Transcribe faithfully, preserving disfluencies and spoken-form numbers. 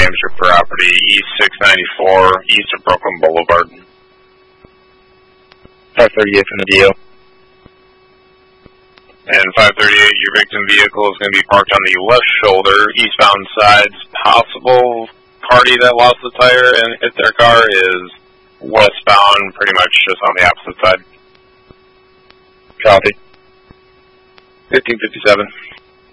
damage to property, East six ninety-four, east of Brooklyn Boulevard. five thirty-eight from the D O. And five thirty-eight, your victim vehicle is going to be parked on the left shoulder, eastbound sides. Possible party that lost the tire and hit their car is westbound, pretty much just on the opposite side. Copy. fifteen fifty-seven.